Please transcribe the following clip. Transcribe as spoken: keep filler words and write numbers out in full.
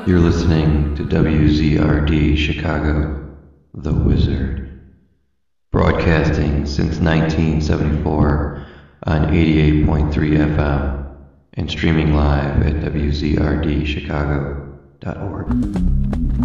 You're listening to W Z R D Chicago, The Wizard. Broadcasting since nineteen seventy-four on eighty-eight point three F M and streaming live at W Z R D Chicago dot org.